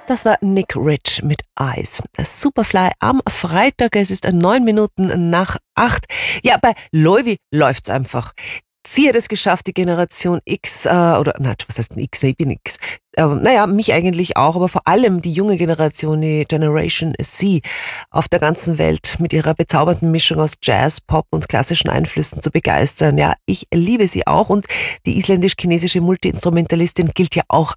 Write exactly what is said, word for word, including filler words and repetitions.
Das war Nick Rich mit Eyes. Superfly am Freitag. Es ist neun Minuten nach acht. Ja, bei Loewi läuft's einfach. Sie hat es geschafft, die Generation X, äh, oder, nein, was heißt denn X? Nee, ich bin X. Äh, naja, mich eigentlich auch, aber vor allem die junge Generation, die Generation Z, auf der ganzen Welt mit ihrer bezaubernden Mischung aus Jazz, Pop und klassischen Einflüssen zu begeistern. Ja, ich liebe sie auch und die isländisch-chinesische Multiinstrumentalistin gilt ja auch